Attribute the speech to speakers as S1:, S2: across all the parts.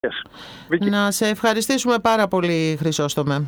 S1: Να σε ευχαριστήσουμε πάρα πολύ, Χρυσόστομε.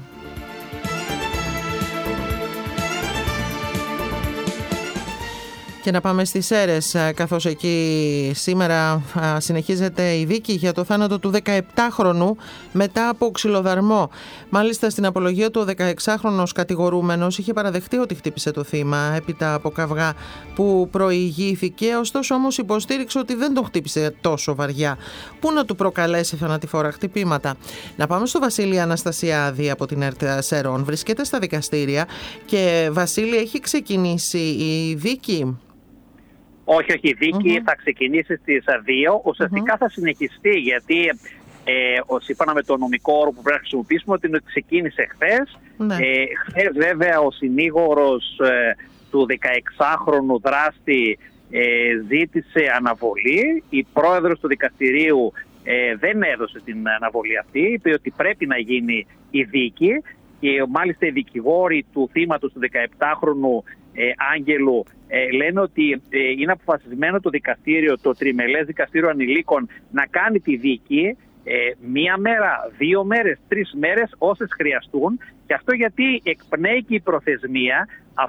S1: Και να πάμε στις Σέρρες, καθώς εκεί σήμερα συνεχίζεται η δίκη για το θάνατο του 17χρονου μετά από ξυλοδαρμό. Μάλιστα στην απολογία του ο 16χρονος κατηγορούμενος είχε παραδεχτεί ότι χτύπησε το θύμα έπειτα από καυγά που προηγήθηκε, ωστόσο όμως υποστήριξε ότι δεν τον χτύπησε τόσο βαριά που να του προκαλέσει θανατηφόρα χτυπήματα. Να πάμε στο Βασίλη Αναστασιάδη από την ΕΡΤ Σερών. Βρίσκεται στα δικαστήρια και, Βασίλη, έχει ξεκινήσει η δίκη?
S2: Όχι, η δίκη θα ξεκινήσει στις 2. Ουσιαστικά θα συνεχιστεί, γιατί σύμφωνα με το νομικό όρο που πρέπει να χρησιμοποιήσουμε, ότι ξεκίνησε χθες. Χθες βέβαια ο συνήγορος του 16χρονου δράστη ζήτησε αναβολή. Η πρόεδρος του δικαστηρίου δεν έδωσε την αναβολή αυτή, είπε ότι πρέπει να γίνει η δίκη. Και μάλιστα οι δικηγόροι του θύματος του 17χρονου Άγγελου λένε ότι είναι αποφασισμένο το δικαστήριο, το τριμελές δικαστήριο ανηλίκων, να κάνει τη δίκη μία μέρα, 2 μέρες, 3 μέρες, όσες χρειαστούν. Και αυτό γιατί εκπνέει και η προθεσμία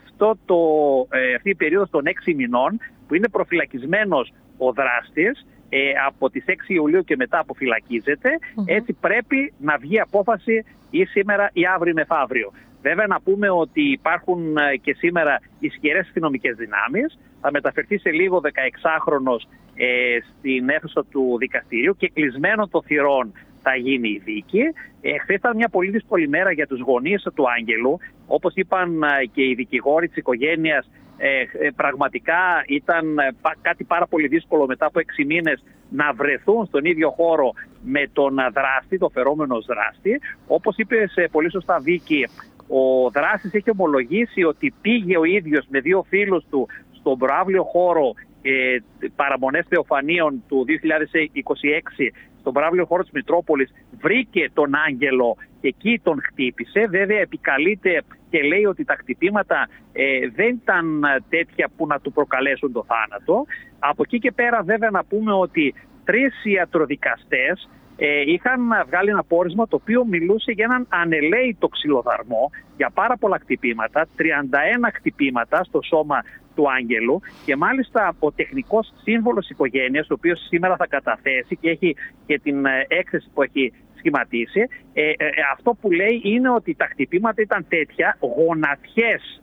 S2: αυτή η περίοδος των 6 μηνών που είναι προφυλακισμένος ο δράστης. Από τις 6 Ιουλίου και μετά αποφυλακίζεται. Έτσι πρέπει να βγει απόφαση ή σήμερα ή αύριο μεθαύριο. Βέβαια να πούμε ότι υπάρχουν και σήμερα ισχυρές αστυνομικές δυνάμεις. Θα μεταφερθεί σε λίγο 16χρονος στην αίθουσα του δικαστηρίου και κλεισμένο των θυρών θα γίνει η δίκη. Χθες ήταν μια πολύ δύσκολη μέρα για τους γονείς του Άγγελου. Όπως είπαν και οι δικηγόροι της οικογένειας, πραγματικά ήταν κάτι πάρα πολύ δύσκολο μετά από 6 μήνες να βρεθούν στον ίδιο χώρο με τον δράστη, το φερόμενο δράστη. Όπως είπε πολύ σωστά, Βίκη, ο δράστης έχει ομολογήσει ότι πήγε ο ίδιος με 2 φίλους του στον προαύλιο χώρο παραμονές Θεοφανίων του 2026, στον προαύλιο χώρο της Μητρόπολης, βρήκε τον Άγγελο και εκεί τον χτύπησε. Βέβαια επικαλείται και λέει ότι τα χτυπήματα δεν ήταν τέτοια που να του προκαλέσουν το θάνατο. Από εκεί και πέρα βέβαια να πούμε ότι 3 ιατροδικαστές είχαν βγάλει ένα πόρισμα το οποίο μιλούσε για έναν ανελαίητο ξυλοδαρμό, για πάρα πολλά χτυπήματα, 31 χτυπήματα στο σώμα του Άγγελου, και μάλιστα ο τεχνικός σύμβολος οικογένειας, ο οποίος σήμερα θα καταθέσει και έχει και την έκθεση που έχει σχηματίσει, αυτό που λέει είναι ότι τα χτυπήματα ήταν τέτοια, γονατιές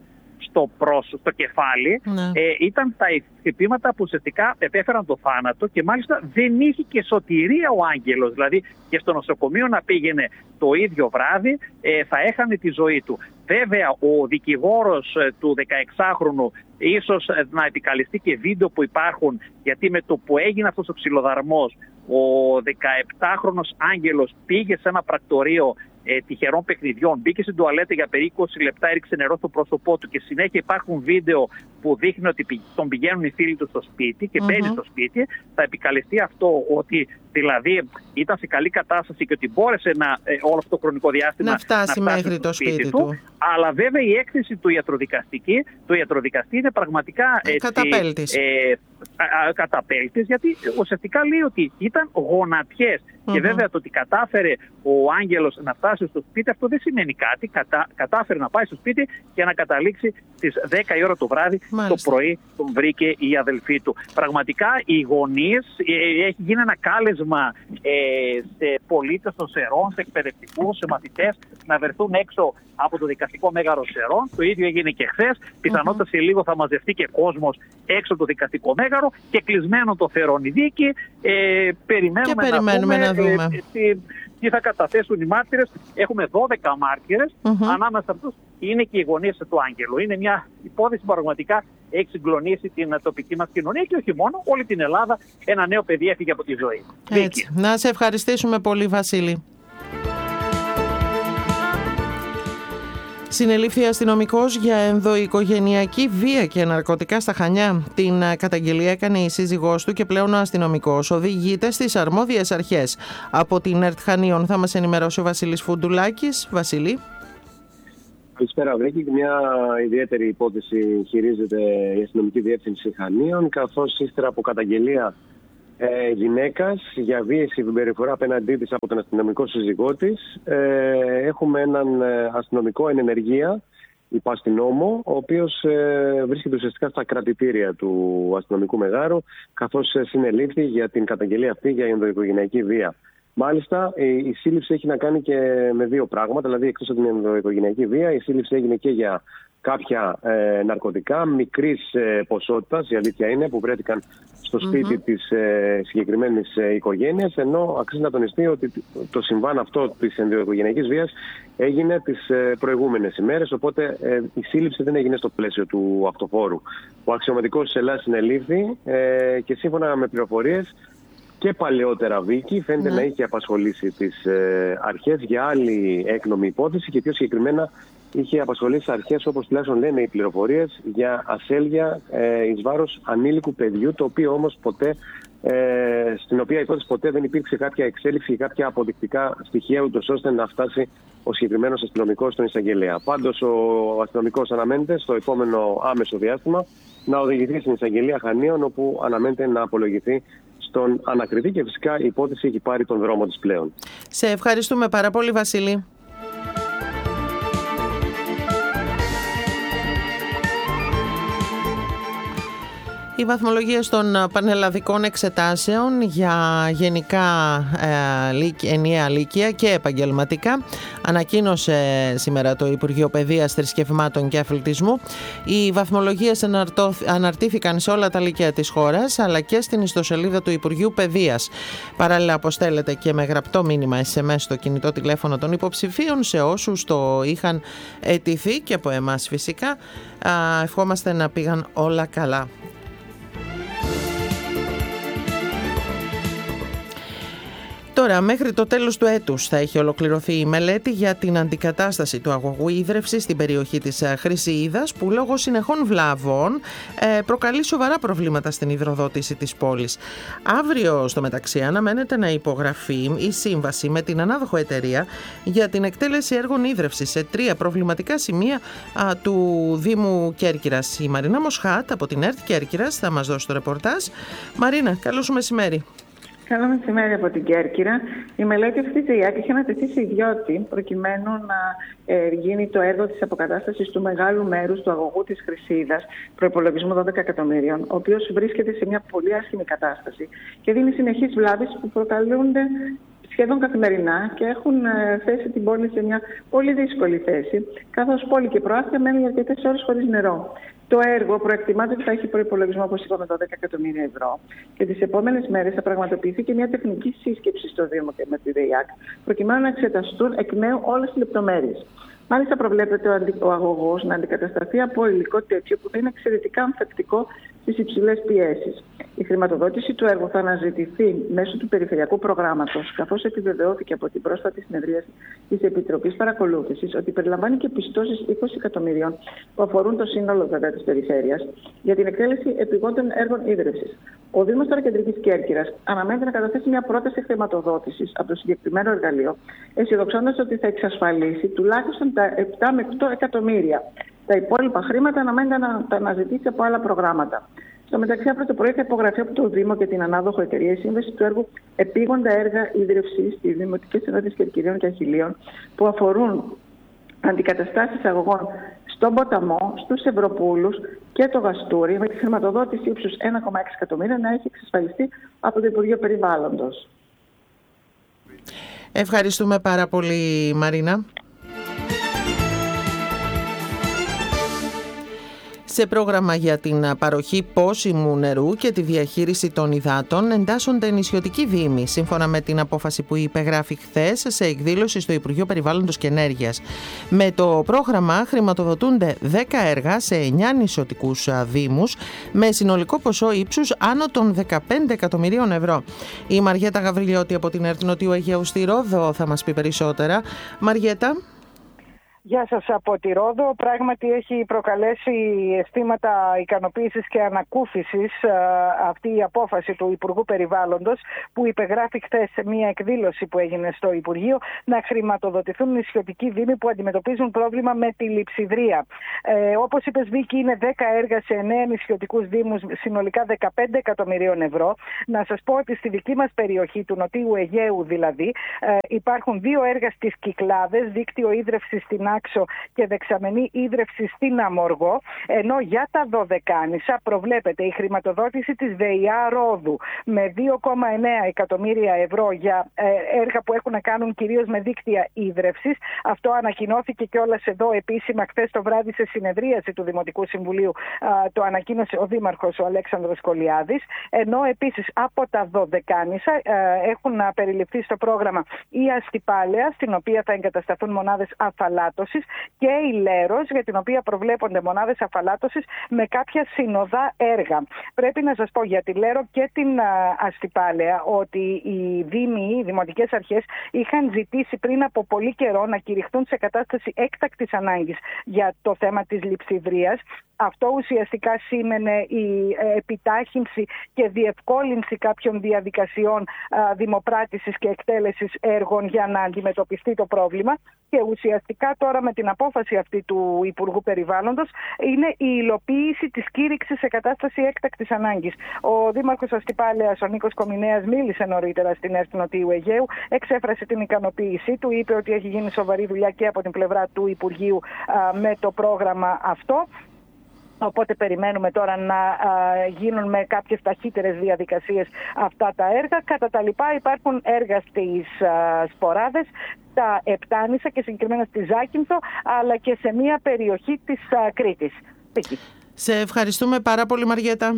S2: στο κεφάλι, ήταν τα χτυπήματα που ουσιαστικά επέφεραν το θάνατο, και μάλιστα δεν είχε και σωτηρία ο Άγγελος, δηλαδή και στο νοσοκομείο να πήγαινε το ίδιο βράδυ θα έχανε τη ζωή του. Βέβαια ο δικηγόρος του 16χρονου ίσως να επικαλεστεί και βίντεο που υπάρχουν, γιατί με το που έγινε αυτός ο ξυλοδαρμός, ο 17χρονος Άγγελος πήγε σε ένα πρακτορείο τυχερών παιχνιδιών, μπήκε στην τουαλέτα για περίπου 20 λεπτά, έριξε νερό στο πρόσωπό του, και συνέχεια υπάρχουν βίντεο που δείχνει ότι τον πηγαίνουν οι φίλοι του στο σπίτι και μπαίνει στο σπίτι. Θα επικαλεστεί αυτό, ότι δηλαδή ήταν σε καλή κατάσταση και ότι μπόρεσε όλο αυτό το χρονικό διάστημα να φτάσει μέχρι το σπίτι του. Αλλά βέβαια η έκθεση του ιατροδικαστή είναι πραγματικά καταπέλτης, γιατί ουσιαστικά λέει ότι ήταν γονατιές. Και βέβαια το ότι κατάφερε ο Άγγελος να φτάσει στο σπίτι, αυτό δεν σημαίνει κάτι. Κατάφερε να πάει στο σπίτι και να καταλήξει στις 10 η ώρα το βράδυ. Το πρωί τον βρήκε η αδελφή του. Πραγματικά οι γονείς, έχει γίνει ένα κάλεσμα σε πολίτες των Σερών, σε εκπαιδευτικούς, σε μαθητές, να βρεθούν έξω από το δικαστικό μέγαρο Σερών. Το ίδιο έγινε και χθες. Πιθανότατα σε λίγο θα μαζευτεί και κόσμος έξω από το δικαστικό μέγαρο, και κλεισμένο το θερόν η δίκη. Περιμένουμε να δούμε τι θα καταθέσουν οι μάρτυρες. Έχουμε 12 μάρτυρες. Ανάμεσα σε αυτούς είναι και οι γονείς του Άγγελου. Είναι μια υπόθεση που πραγματικά έχει συγκλονίσει την τοπική μας κοινωνία, και όχι μόνο, όλη την Ελλάδα. Ένα νέο παιδί έφυγε από τη ζωή.
S1: Έτσι. Να σε ευχαριστήσουμε πολύ, Βασίλη. Συνελήφθη αστυνομικός για ενδοοικογενειακή βία και ναρκωτικά στα Χανιά. Την καταγγελία έκανε η σύζυγός του και πλέον ο αστυνομικός οδηγείται στις αρμόδιες αρχές. Από την ΕΡΤ Χανίων θα μας ενημερώσει ο Βασίλης Φουντουλάκης. Βασίλη.
S3: Καλησπέρα, Βρήκη. Μια ιδιαίτερη υπόθεση χειρίζεται η αστυνομική διεύθυνση Χανίων, καθώς ύστερα από καταγγελία γυναίκας για βίαιη συμπεριφορά απέναντί της από τον αστυνομικό σύζυγό της. Έχουμε έναν αστυνομικό εν ενεργεία, υπαστυνόμο, ο οποίος βρίσκεται ουσιαστικά στα κρατητήρια του αστυνομικού μεγάρου, καθώς συνελήφθη για την καταγγελία αυτή για ενδοοικογενειακή βία. Μάλιστα, η σύλληψη έχει να κάνει και με δύο πράγματα, δηλαδή εκτός από την ενδοοικογενειακή βία, η σύλληψη έγινε και για κάποια ναρκωτικά μικρής ποσότητας, η αλήθεια είναι, που βρέθηκαν στο σπίτι της συγκεκριμένης οικογένειας, ενώ αξίζει να τονιστεί ότι το συμβάν αυτό της ενδοοικογενειακής βίας έγινε τις προηγούμενες ημέρες, οπότε η σύλληψη δεν έγινε στο πλαίσιο του αυτοφόρου. Ο αξιωματικός της Ελλάδας συνελήφθη και σύμφωνα με πληροφορίες και παλαιότερα Βίκη φαίνεται να είχε απασχολήσει τις αρχές για άλλη έκνομη υπόθεση και πιο συγκεκριμένα είχε απασχολήσει αρχές, όπως τουλάχιστον λένε οι πληροφορίες, για ασέλγεια εις βάρος ανήλικου παιδιού, το οποίο όμως ποτέ, στην οποία υπόθεση ποτέ δεν υπήρξε κάποια εξέλιξη ή κάποια αποδεικτικά στοιχεία, ούτως ώστε να φτάσει ο συγκεκριμένος αστυνομικός στον εισαγγελέα. Πάντως ο αστυνομικός αναμένεται στο επόμενο άμεσο διάστημα να οδηγηθεί στην εισαγγελία Χανίων, όπου αναμένεται να απολογηθεί στον ανακριτή και φυσικά η υπόθεση έχει πάρει τον δρόμο της πλέον.
S1: Σε ευχαριστούμε πάρα πολύ, Βασίλη. Οι βαθμολογίες των πανελλαδικών εξετάσεων για γενικά ενιαία λύκεια και επαγγελματικά ανακοίνωσε σήμερα το Υπουργείο Παιδείας, Θρησκευμάτων και Αθλητισμού. Οι βαθμολογίες αναρτήθηκαν σε όλα τα λύκεια της χώρας, αλλά και στην ιστοσελίδα του Υπουργείου Παιδείας. Παράλληλα, αποστέλλεται και με γραπτό μήνυμα SMS στο κινητό τηλέφωνο των υποψηφίων σε όσους το είχαν αιτηθεί και από εμάς φυσικά. Ευχόμαστε να πήγαν όλα καλά. Τώρα, μέχρι το τέλος του έτους θα έχει ολοκληρωθεί η μελέτη για την αντικατάσταση του αγωγού ίδρευσης στην περιοχή της Χρυσιίδας, που λόγω συνεχών βλαβών προκαλεί σοβαρά προβλήματα στην υδροδότηση της πόλης. Αύριο, στο μεταξύ, αναμένεται να υπογραφεί η σύμβαση με την ανάδοχο εταιρεία για την εκτέλεση έργων ίδρευσης σε 3 προβληματικά σημεία του Δήμου Κέρκυρας. Η Μαρίνα Μοσχάτ από την ΕΡΤ Κέρκυρας θα μας δώσει το ρεπορτάζ. Μαρίνα, καλό σου μεσημέρι.
S4: Καλό μεσημέρι από την Κέρκυρα. Η μελέτη αυτή της ΕΙΑΚ είχε ανατεθεί σε ιδιώτη προκειμένου να γίνει το έργο της αποκατάστασης του μεγάλου μέρους του αγωγού της Χρυσίδας, προϋπολογισμού 12 εκατομμύριων, ο οποίος βρίσκεται σε μια πολύ άσχημη κατάσταση και δίνει συνεχείς βλάβες που προκαλούνται σχεδόν καθημερινά και έχουν θέσει την πόλη σε μια πολύ δύσκολη θέση, καθώς πόλη και προάστια μένουν για αρκετές ώρες χωρίς νερό. Το έργο προεκτιμάται ότι θα έχει προϋπολογισμό, όπως είπαμε, 12 εκατομμύρια ευρώ. Και τις επόμενες μέρες θα πραγματοποιηθεί και μια τεχνική σύσκεψη στο Δήμο και με τη ΔΕΙΑΚ, προκειμένου να εξεταστούν εκ νέου όλες τις λεπτομέρειες. Μάλιστα, προβλέπεται ο αγωγός να αντικατασταθεί από υλικό τέτοιο που θα είναι εξαιρετικά ανθεκτικό στις υψηλές πιέσεις. Η χρηματοδότηση του έργου θα αναζητηθεί μέσω του Περιφερειακού Προγράμματος, καθώς επιβεβαιώθηκε από την πρόσφατη συνεδρίαση της Επιτροπής Παρακολούθησης ότι περιλαμβάνει και πιστώσεις 20 εκατομμυρίων που αφορούν το σύνολο βέβαια της περιφέρειας για την εκτέλεση επιγόντων έργων ίδρευσης. Ο Δήμος τώρα Κεντρικής Κέρκυρας αναμένεται να καταθέσει μια πρόταση χρηματοδότησης από το συγκεκριμένο εργαλείο, αισιοδοξώντας ότι θα εξασφαλίσει τουλάχιστον τα 7 με 8 εκατομμύρια. Τα υπόλοιπα χρήματα αναμένεται να τα αναζητήσει από άλλα προγράμματα. Στο μεταξύ, αύριο το πρωί θα υπογραφεί από το Δήμο και την ανάδοχο εταιρεία η σύμβαση του έργου επίγοντα έργα ίδρυυσης στις Δημοτικές Ενότητες Κερκυρίων και Αχιλλείων, που αφορούν αντικαταστάσεις αγωγών στον Ποταμό, στους Ευρωπούλους και το Γαστούρι, με τη χρηματοδότηση ύψους 1,6 εκατομμύρια να έχει εξασφαλιστεί από το Υπουργείο Περιβάλλοντος.
S1: Ευχαριστούμε πάρα πολύ, Μαρίνα. Σε πρόγραμμα για την παροχή πόσιμου νερού και τη διαχείριση των υδάτων εντάσσονται νησιωτικοί δήμοι, σύμφωνα με την απόφαση που υπεγράφει χθες σε εκδήλωση στο Υπουργείο Περιβάλλοντος και Ενέργειας. Με το πρόγραμμα χρηματοδοτούνται 10 έργα σε 9 νησιωτικούς δήμους, με συνολικό ποσό ύψους άνω των 15 εκατομμυρίων ευρώ. Η Μαριέτα Γαβριλιώτη από την ΕΡΤ Νοτιού Αιγαίου στη Ρόδο θα μας πει περισσότερα. Μαριέτα.
S5: Γεια σας από τη Ρόδο. Πράγματι έχει προκαλέσει αισθήματα ικανοποίησης και ανακούφισης αυτή η απόφαση του Υπουργού Περιβάλλοντος, που υπεγράφει χθες σε μια εκδήλωση που έγινε στο Υπουργείο, να χρηματοδοτηθούν νησιωτικοί δήμοι που αντιμετωπίζουν πρόβλημα με τη λειψιδρία. Όπως είπες, Βίκη, είναι 10 έργα σε 9 νησιωτικούς δήμους, συνολικά 15 εκατομμυρίων ευρώ. Να σας πω ότι στη δική μας περιοχή, του Νοτιού Αιγαίου δηλαδή, υπάρχουν 2 έργα στις Κυκλάδες, δίκτυο ίδρευσης στην Άξο και δεξαμενή ίδρυυση στην Αμοργό, ενώ για τα Δωδεκάνησα προβλέπεται η χρηματοδότηση της ΔΕΙΑ Ρόδου με 2,9 εκατομμύρια ευρώ για έργα που έχουν να κάνουν κυρίως με δίκτυα ίδρυυσης. Αυτό ανακοινώθηκε κιόλας εδώ επίσημα χθες το βράδυ σε συνεδρίαση του Δημοτικού Συμβουλίου. Το ανακοίνωσε ο Δήμαρχος, ο Αλέξανδρος Κολιάδης. Ενώ επίσης από τα Δωδεκάνησα έχουν περιληφθεί στο πρόγραμμα η Αστυπάλαια, στην οποία θα εγκατασταθούν μονάδες αφαλάτωσης, και η Λέρος, για την οποία προβλέπονται μονάδες αφαλάτωσης με κάποια συνοδά έργα. Πρέπει να σας πω για τη Λέρο και την Αστυπάλαια ότι οι δήμοι, οι δημοτικές αρχές είχαν ζητήσει πριν από πολύ καιρό να κηρυχθούν σε κατάσταση έκτακτης ανάγκης για το θέμα της λειψιδρίας. Αυτό ουσιαστικά σήμαινε η επιτάχυνση και διευκόλυνση κάποιων διαδικασιών δημοπράτησης και εκτέλεσης έργων για να αντιμετωπιστεί το πρόβλημα. Και ουσιαστικά τώρα με την απόφαση αυτή του Υπουργού Περιβάλλοντος είναι η υλοποίηση της κήρυξης σε κατάσταση έκτακτης ανάγκης. Ο Δήμαρχος Αστυπάλαιας, ο Νίκος Κομινέας, μίλησε νωρίτερα στην ΕΡΤ Νοτιού Αιγαίου, εξέφρασε την ικανοποίησή του, είπε ότι έχει γίνει σοβαρή δουλειά και από την πλευρά του Υπουργείου με το πρόγραμμα αυτό. Οπότε περιμένουμε τώρα να γίνουν με κάποιες ταχύτερες διαδικασίες αυτά τα έργα. Κατά τα λοιπά υπάρχουν έργα στις Σποράδες, στα Επτάνησα και συγκεκριμένα στη Ζάκυνθο, αλλά και σε μια περιοχή της Κρήτης.
S1: Σε ευχαριστούμε πάρα πολύ, Μαριέτα.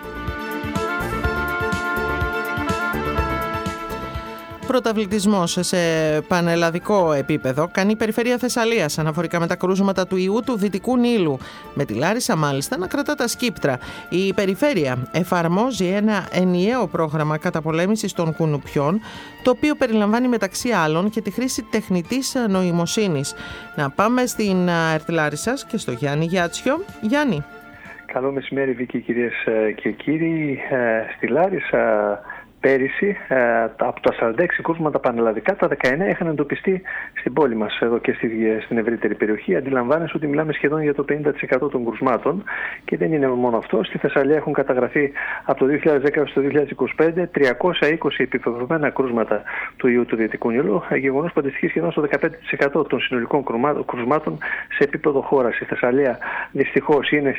S1: Πρωταβλητισμός σε πανελλαδικό επίπεδο κάνει η Περιφέρεια Θεσσαλίας αναφορικά με τα κρούσματα του ιού του Δυτικού Νείλου, με τη Λάρισα μάλιστα να κρατά τα σκύπτρα. Η Περιφέρεια εφαρμόζει ένα ενιαίο πρόγραμμα καταπολέμησης των κουνουπιών, το οποίο περιλαμβάνει μεταξύ άλλων και τη χρήση τεχνητής νοημοσύνης. Να πάμε στην ΕΡΤ Λάρισσας και στο Γιάννη Γιάτσιο. Γιάννη.
S6: Καλό μεσημέρι, Βίκη, κυρίες και κύριοι. Στη Λάρισα πέρυσι, από τα 46 κρούσματα πανελλαδικά, τα 19 είχαν εντοπιστεί στην πόλη μας, εδώ και στην ευρύτερη περιοχή. Αντιλαμβάνεσαι ότι μιλάμε σχεδόν για το 50% των κρούσματων. Και δεν είναι μόνο αυτό. Στη Θεσσαλία έχουν καταγραφεί από το 2010 στο 2025 320 επιβεβαιωμένα κρούσματα του ιού του Δυτικού Νείλου, γεγονός που αντιστοιχεί σχεδόν στο 15% των συνολικών κρούσματων σε επίπεδο χώρας. Η Θεσσαλία δυστυχώς είναι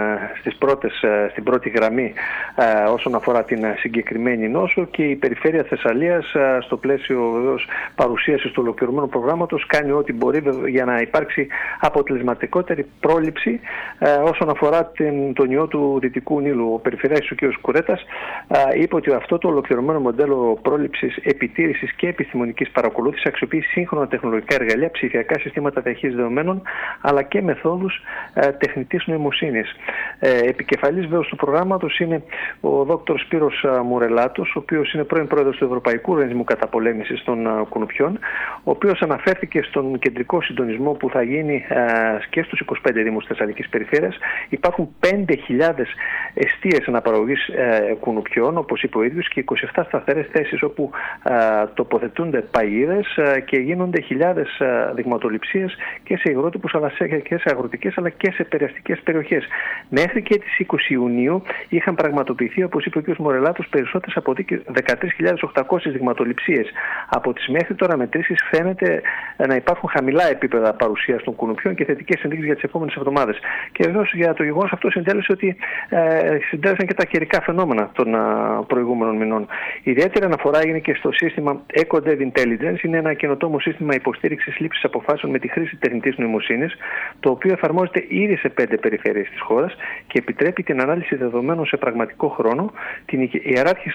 S6: στην πρώτη γραμμή όσον αφορά την συγκεκριμένη νόσο, και η Περιφέρεια Θεσσαλίας, στο πλαίσιο βεβαίως παρουσίασης του ολοκληρωμένου προγράμματος, κάνει ό,τι μπορεί για να υπάρξει αποτελεσματικότερη πρόληψη όσον αφορά τον ιό του Δυτικού Νείλου. Ο Περιφερειάρχης ο κ. Κουρέτας είπε ότι αυτό το ολοκληρωμένο μοντέλο πρόληψης, επιτήρησης και επιστημονικής παρακολούθησης αξιοποιεί σύγχρονα τεχνολογικά εργαλεία, ψηφιακά συστήματα διαχείρισης δεδομένων, αλλά και μεθόδους τεχνητής νοημοσύνης. Επικεφαλής βέβαια του προγράμματος είναι ο Δ. Σπύρος Μουρελάτος, ο οποίος είναι πρώην πρόεδρος του Ευρωπαϊκού Οργανισμού Καταπολέμησης των Κουνουπιών, ο οποίος αναφέρθηκε στον κεντρικό συντονισμό που θα γίνει και στους 25 Δήμους της Θεσσαλικής Περιφέρειας. Υπάρχουν 5.000 εστίες αναπαραγωγής κουνουπιών, όπως είπε ο ίδιος, και 27 σταθερές θέσεις όπου τοποθετούνται παγίδες και γίνονται χιλιάδες δειγματοληψίες και σε υγρότυπους, αλλά και σε αγροτικές, αλλά και σε περιαστικές περιοχές. Μέχρι και τις 20 Ιουνίου είχαν πραγματοποιηθεί, όπως είπε ο κ. Μορελάτος, περισσότερες από 13.800 δειγματοληψίες. Από τις μέχρι τώρα μετρήσεις φαίνεται να υπάρχουν χαμηλά επίπεδα παρουσίας των κουνουπιών και θετικές ενδείξεις για τις επόμενες εβδομάδες. Και βεβαίως για το γεγονός αυτό συντέλεσε ότι συντέλεσαν και τα καιρικά φαινόμενα των προηγούμενων μηνών. Ιδιαίτερη αναφορά έγινε και στο σύστημα EcoDev Intelligence. Είναι ένα καινοτόμο σύστημα υποστήριξης λήψης αποφάσεων με τη χρήση τεχνητής νοημοσύνης, το οποίο εφαρμόζεται ήδη σε 5 περιφέρειες της χώρας και επιτρέπει την ανάλυση δεδομένων σε πραγματικό χρόνο, την ιεράρχηση των περιοχών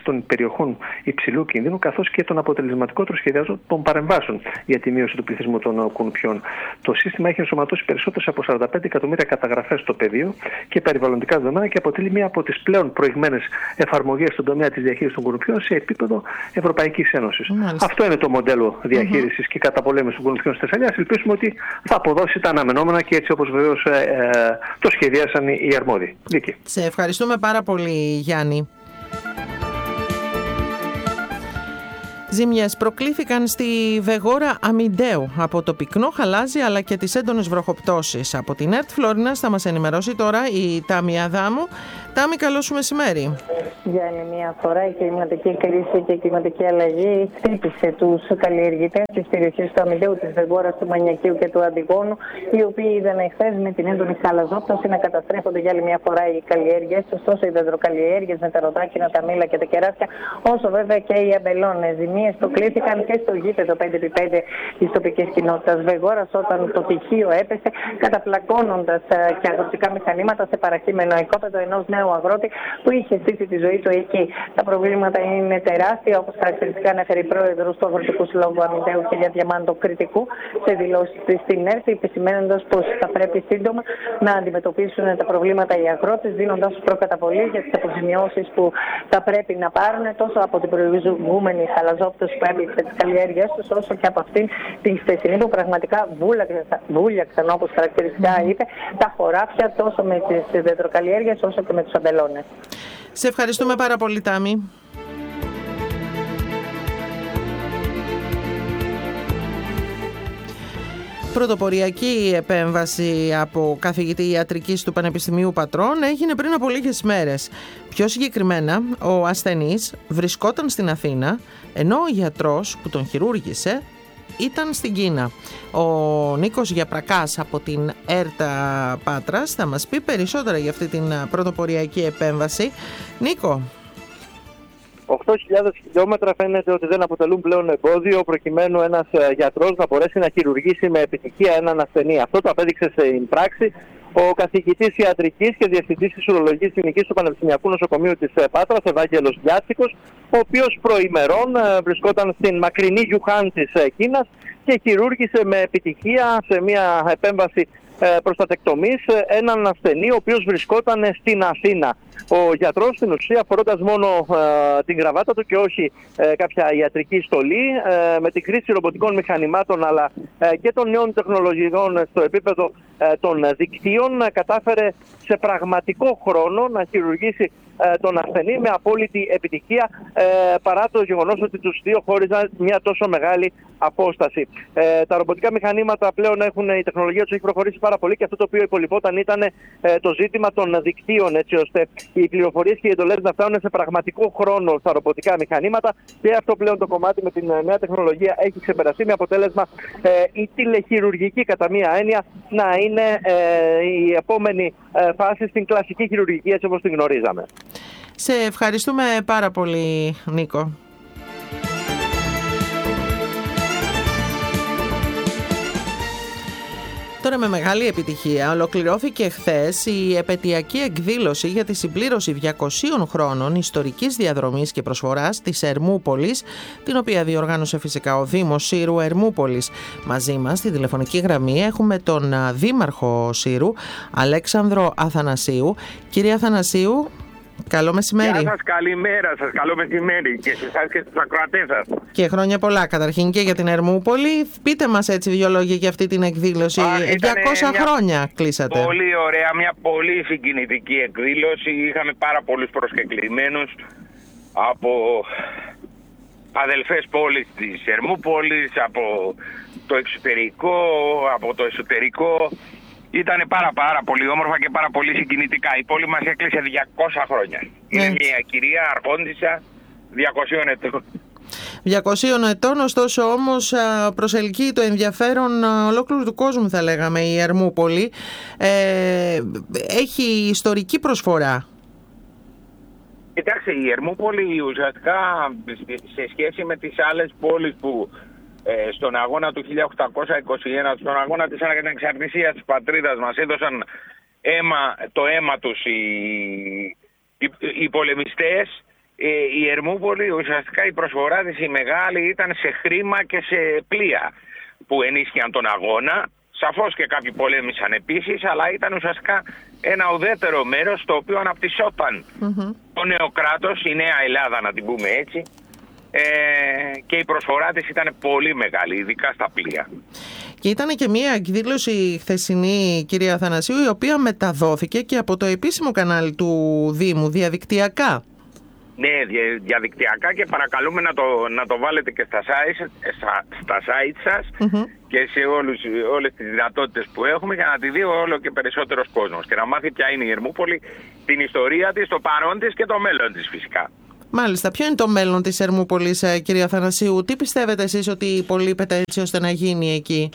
S6: περιοχών υψηλού κινδύνου, καθώς και τον αποτελεσματικότερο σχεδιασμό των παρεμβάσεων για τη μείωση του πληθυσμού των κουνουπιών. Το σύστημα έχει ενσωματώσει περισσότερες από 45 εκατομμύρια καταγραφές στο πεδίο και περιβαλλοντικά δεδομένα και αποτελεί μία από τις πλέον προηγμένες εφαρμογές στον τομέα της διαχείρισης των κουνουπιών σε επίπεδο Ευρωπαϊκής Ένωσης. Αυτό είναι το μοντέλο διαχείρισης και καταπολέμησης των κουνουπιών στη Θεσσαλία. Ελπίζουμε ότι θα αποδώσει τα αναμενόμενα και έτσι όπως βεβαίως το σχεδίασαν οι αρμόδιοι. Δίκη.
S1: Σε ευχαριστούμε πάρα πολύ, Γιάννη. Ζημιές προκλήθηκαν στη Βεγόρα Αμιντέου από το πυκνό χαλάζι αλλά και τις έντονες βροχοπτώσεις. Από την ΕΡΤ Φλόρινας θα μας ενημερώσει τώρα η Τάμι Αδάμου. Τάμι, καλό σου μεσημέρι.
S7: Για άλλη μια φορά η κλιματική κρίση και η κλιματική αλλαγή χτύπησε τους καλλιεργητές της περιοχής του Αμιντέου, της Βεγόρας, του Μανιακίου και του Αντιγόνου, οι οποίοι είδαν εχθές με την έντονη χαλαζόπτωση να καταστρέφονται για άλλη μια φορά οι καλλιέργειες, τόσο οι δεντροκαλλιέργειες με τα ροδάκινα, τα μήλα και τα κεράσια, όσο βέβαια και οι αμπελώνες. Ζημίες προκλήθηκαν και στο γήπεδο 5x5 της τοπικής κοινότητας Βεγόρας όταν το τυχείο έπεσε, καταπλακώνοντας και αγροτικά μηχανήματα σε παρακείμενο οικόπεδο ενός νέου αγρότη που είχε στήσει τη ζωή του εκεί. Τα προβλήματα είναι τεράστια, όπως χαρακτηριστικά ανέφερε η πρόεδρος του Αγροτικού Συλλόγου Αμιντέου, κ. Διαμάντο Κρητικού, σε δηλώσεις της στην ΕΡΤ, επισημαίνοντας πως θα πρέπει σύντομα να αντιμετωπίσουν τα προβλήματα οι αγρότες, δίνοντας τους προκαταβολή για τις αποζημιώσεις που θα πρέπει να πάρουν τόσο από την προηγούμενη χαλαζόπτωση που έπληξε τις καλλιέργειές τους, όσο και από αυτήν την χθεσινή που πραγματικά βούλιαξαν, όπως χαρακτηριστικά είπε, τα χωράφια τόσο με τις δεντροκαλλιέργειες όσο και με τους αμπελώνες.
S1: Σε ευχαριστούμε πάρα πολύ, Τάμι. Πρωτοποριακή επέμβαση από καθηγητή ιατρικής του Πανεπιστημίου Πατρών έγινε πριν από λίγες μέρες. Πιο συγκεκριμένα, ο ασθενής βρισκόταν στην Αθήνα, ενώ ο γιατρός που τον χειρούργησε ήταν στην Κίνα. Ο Νίκος Γιαπρακάς από την ΕΡΤΑ Πάτρας θα μας πει περισσότερα για αυτή την πρωτοποριακή επέμβαση. Νίκο.
S8: 8.000 χιλιόμετρα φαίνεται ότι δεν αποτελούν πλέον εμπόδιο προκειμένου ένας γιατρός να μπορέσει να χειρουργήσει με επιτυχία έναν ασθενή. Αυτό το απέδειξε στην πράξη ο καθηγητής ιατρικής και διευθυντής της ουρολογικής κλινικής του Πανεπιστημιακού Νοσοκομείου της Πάτρας, Ευάγγελος Γιάτσικος, ο οποίος προημερών βρισκόταν στην μακρινή Γιουχάν της Κίνας και χειρούργησε με επιτυχία σε μια επέμβαση προστατεκτομής έναν ασθενή ο οποίος βρισκόταν στην Αθήνα. Ο γιατρός στην ουσία, φορώντας μόνο την γραβάτα του και όχι κάποια ιατρική στολή, με τη χρήση ρομποτικών μηχανημάτων αλλά και των νέων τεχνολογιών στο επίπεδο των δικτύων, κατάφερε σε πραγματικό χρόνο να χειρουργήσει τον ασθενή με απόλυτη επιτυχία, παρά το γεγονός ότι τους δύο χώριζαν μια τόσο μεγάλη απόσταση. Τα ρομποτικά μηχανήματα πλέον η τεχνολογία τους έχει προχωρήσει πάρα πολύ και αυτό το οποίο υπολοιπόταν ήταν το ζήτημα των δικτύων, έτσι ώστε οι πληροφορίες και οι εντολές να φτάνουν σε πραγματικό χρόνο στα ρομποτικά μηχανήματα, και αυτό πλέον το κομμάτι με την νέα τεχνολογία έχει ξεπεραστεί, με αποτέλεσμα η τηλεχειρουργική κατά μία έννοια να είναι η επόμενη φάση στην κλασική χειρουργική έτσι όπως την γνωρίζαμε.
S1: Σε ευχαριστούμε πάρα πολύ, Νίκο. Τώρα με μεγάλη επιτυχία ολοκληρώθηκε χθες η επετειακή εκδήλωση για τη συμπλήρωση 200 χρόνων ιστορικής διαδρομής και προσφοράς της Ερμούπολης, την οποία διοργάνωσε φυσικά ο Δήμος Σύρου Ερμούπολης. Μαζί μας στη τηλεφωνική γραμμή έχουμε τον Δήμαρχο Σύρου, Αλέξανδρο Αθανασίου. Κύριε Αθανασίου, καλό μεσημέρι.
S9: Γεια σας, καλημέρα σας, καλό μεσημέρι και σε εσάς και στους ακροατές σας.
S1: Και χρόνια πολλά καταρχήν και για την Ερμούπολη. Πείτε μας έτσι δύο λόγια για αυτή την εκδήλωση. 200 χρόνια κλείσατε.
S9: Πολύ ωραία, μια πολύ συγκινητική εκδήλωση. Είχαμε πάρα πολλούς προσκεκλημένους από αδελφές πόλεις της Ερμούπολης, από το εξωτερικό, από το εσωτερικό. Ήταν πάρα πολύ όμορφα και πάρα πολύ συγκινητικά. Η πόλη μας έκλεισε 200 χρόνια. Είναι μια κυρία αρχόντισσα 200 ετών.
S1: 200 ετών, ωστόσο όμως προσελκύει το ενδιαφέρον ολόκληρου του κόσμου, θα λέγαμε, η Ερμούπολη. Έχει ιστορική προσφορά.
S9: Κοιτάξτε, η Ερμούπολη ουσιαστικά σε σχέση με τις άλλες πόλεις που στον αγώνα του 1821, στον αγώνα της ανεξαρτησίας της πατρίδας μας έδωσαν το αίμα τους οι πολεμιστές, η Ερμούπολη ουσιαστικά η προσφορά της η μεγάλη ήταν σε χρήμα και σε πλοία που ενίσχυαν τον αγώνα. Σαφώς και κάποιοι πολέμησαν επίσης, αλλά ήταν ουσιαστικά ένα ουδέτερο μέρος στο οποίο αναπτυσσόταν το νέο κράτος, η νέα Ελλάδα να την πούμε έτσι, και η προσφορά της ήταν πολύ μεγάλη, ειδικά στα πλοία.
S1: Και ήταν και μια εκδήλωση χθεσινή, κυρία Αθανασίου, η οποία μεταδόθηκε και από το επίσημο κανάλι του Δήμου διαδικτυακά.
S9: Ναι, διαδικτυακά, και παρακαλούμε να το βάλετε και στα site σας και σε όλες τις δυνατότητες που έχουμε, για να τη δει όλο και περισσότερος κόσμος και να μάθει ποια είναι η Ερμούπολη, την ιστορία της, το παρόν της και το μέλλον της φυσικά.
S1: Μάλιστα. Ποιο είναι το μέλλον της Ερμούπολης, κυρία Αθανασίου? Τι πιστεύετε εσείς ότι υπολείπεται έτσι ώστε να γίνει εκεί?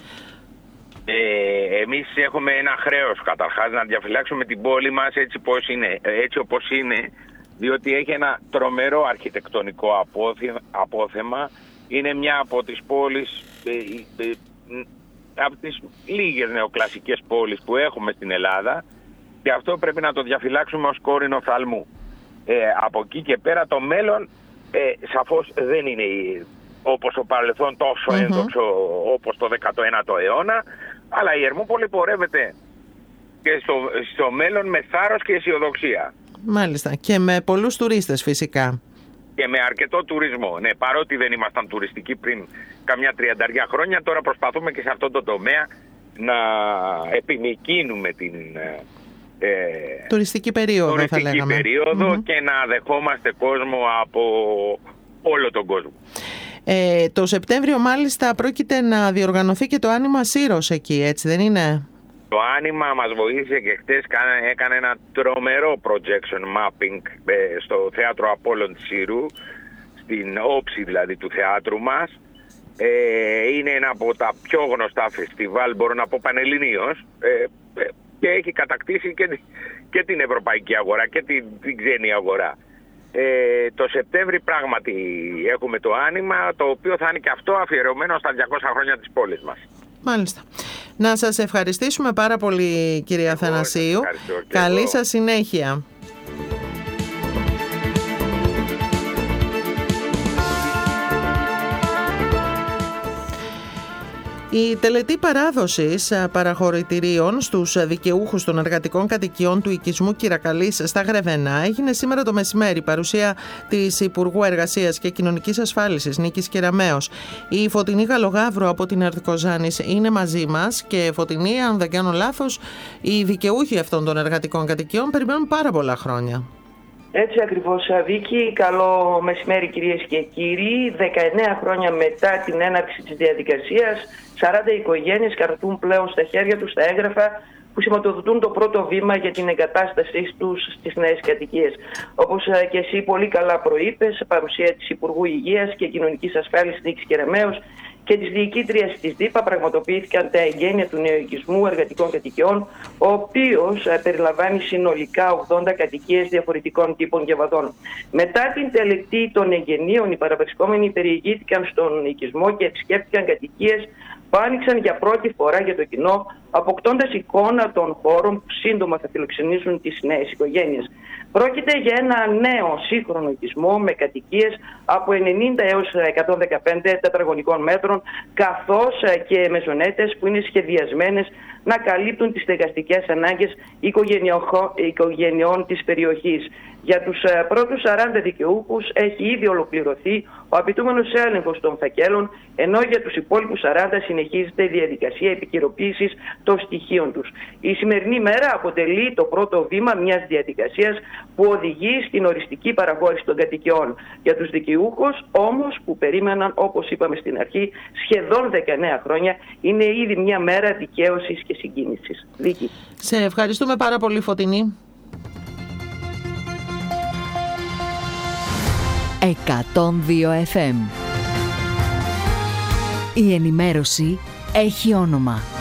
S9: Εμείς έχουμε ένα χρέος καταρχάς να διαφυλάξουμε την πόλη μας έτσι όπως είναι, διότι έχει ένα τρομερό αρχιτεκτονικό απόθεμα. Είναι μια από τις πόλεις, από τις λίγες νεοκλασικές πόλεις που έχουμε στην Ελλάδα, και αυτό πρέπει να το διαφυλάξουμε ως κόρηνο φθαλμού. Από εκεί και πέρα το μέλλον σαφώς δεν είναι όπως το παρελθόν τόσο έντοξο όπως το 19ο αιώνα, αλλά η Ερμούπολη πορεύεται και στο μέλλον με θάρρος και αισιοδοξία.
S1: Μάλιστα. Και με πολλούς τουρίστες φυσικά.
S9: Και με αρκετό τουρισμό. Ναι, παρότι δεν ήμασταν τουριστικοί πριν καμιά 30 χρόνια, τώρα προσπαθούμε και σε αυτό το τομέα να επιμικρύνουμε την
S1: τουριστική περίοδο, θα λέγαμε.
S9: Και να δεχόμαστε κόσμο από όλο τον κόσμο.
S1: Το Σεπτέμβριο μάλιστα πρόκειται να διοργανωθεί και το Άνοιμα Σύρος εκεί, έτσι δεν είναι?
S9: Το Άνοιμα μας βοήθησε και χτες έκανε ένα τρομερό projection mapping στο θέατρο Απόλλων της Σύρου, στην όψη δηλαδή του θεάτρου μας. Είναι ένα από τα πιο γνωστά φεστιβάλ, μπορώ να πω πανελληνίως, και έχει κατακτήσει και την ευρωπαϊκή αγορά και την ξένη αγορά. Το Σεπτέμβρη πράγματι έχουμε το Άνοιμα, το οποίο θα είναι και αυτό αφιερωμένο στα 200 χρόνια της πόλης μας.
S1: Μάλιστα. Να σας ευχαριστήσουμε πάρα πολύ, κυρία Αθανασίου. Καλή σας συνέχεια. Η τελετή παράδοσης παραχωρητηρίων στους δικαιούχους των εργατικών κατοικιών του οικισμού Κυρακαλής στα Γρεβενά έγινε σήμερα το μεσημέρι, παρουσία της Υπουργού Εργασίας και Κοινωνικής Ασφάλισης Νίκης Κεραμέως. Η Φωτεινή Γαλογαύρου από την Αρθικοζάνης είναι μαζί μας, και Φωτεινή, αν δεν κάνω λάθος, οι δικαιούχοι αυτών των εργατικών κατοικιών περιμένουν πάρα πολλά χρόνια.
S10: Έτσι ακριβώς, Βίκη. Καλό μεσημέρι, κυρίες και κύριοι. 19 χρόνια μετά την έναρξη της διαδικασίας, 40 οικογένειες κρατούν πλέον στα χέρια τους τα έγγραφα που σηματοδοτούν το πρώτο βήμα για την εγκατάστασή τους στις νέες κατοικίες. Όπως και εσύ πολύ καλά προείπες, παρουσία της Υπουργού Υγείας και Κοινωνικής Ασφάλισης Νίκης Κεραμέως και της διοικήτριας της ΔΥΠΑ πραγματοποιήθηκαν τα εγγένεια του νέου οικισμού εργατικών κατοικιών, ο οποίος περιλαμβάνει συνολικά 80 κατοικίες διαφορετικών τύπων και βαδών. Μετά την τελετή των εγγενείων, οι παραβρισκόμενοι περιηγήθηκαν στον οικισμό και επισκέφτηκαν κατοικίες που άνοιξαν για πρώτη φορά για το κοινό, αποκτώντας εικόνα των χώρων που σύντομα θα φιλοξενήσουν τις νέες οικογένειες. Πρόκειται για ένα νέο σύγχρονο οικισμό με κατοικίες από 90 έως 115 τετραγωνικών μέτρων, καθώς και μεζονέτες που είναι σχεδιασμένες να καλύπτουν τις στεγαστικές ανάγκες οικογενειών της περιοχής. Για τους πρώτους 40 δικαιούχους έχει ήδη ολοκληρωθεί ο απαιτούμενος έλεγχος των φακέλων, ενώ για τους υπόλοιπους 40 συνεχίζεται η διαδικασία επικαιροποίησης των στοιχείων τους. Η σημερινή μέρα αποτελεί το πρώτο βήμα μιας διαδικασίας που οδηγεί στην οριστική παραχώρηση των κατοικιών. Για τους δικαιούχους όμως που περίμεναν, όπως είπαμε στην αρχή, σχεδόν 19 χρόνια, είναι ήδη μια μέρα δικαίωσης και συγκίνησης. Δίκη.
S1: Σε ευχαριστούμε πάρα πολύ, Φωτεινή.
S11: 102 FM. Η ενημέρωση έχει όνομα.